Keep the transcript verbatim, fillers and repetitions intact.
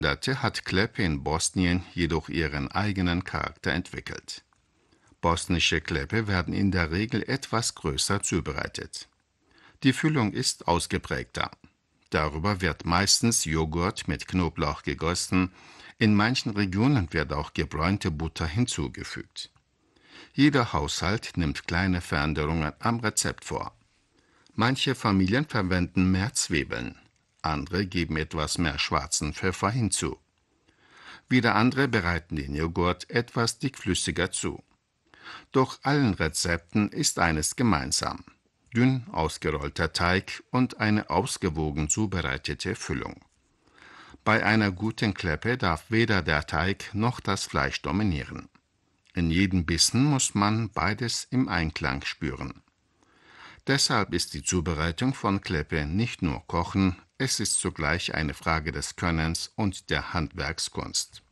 Jahrhunderte hat Klepe in Bosnien jedoch ihren eigenen Charakter entwickelt. Bosnische Klepe werden in der Regel etwas größer zubereitet. Die Füllung ist ausgeprägter. Darüber wird meistens Joghurt mit Knoblauch gegossen, in manchen Regionen wird auch gebräunte Butter hinzugefügt. Jeder Haushalt nimmt kleine Veränderungen am Rezept vor. Manche Familien verwenden mehr Zwiebeln, andere geben etwas mehr schwarzen Pfeffer hinzu. Wieder andere bereiten den Joghurt etwas dickflüssiger zu. Doch allen Rezepten ist eines gemeinsam: dünn ausgerollter Teig und eine ausgewogen zubereitete Füllung. Bei einer guten Klepe darf weder der Teig noch das Fleisch dominieren. In jedem Bissen muss man beides im Einklang spüren. Deshalb ist die Zubereitung von Klepe nicht nur Kochen, es ist zugleich eine Frage des Könnens und der Handwerkskunst.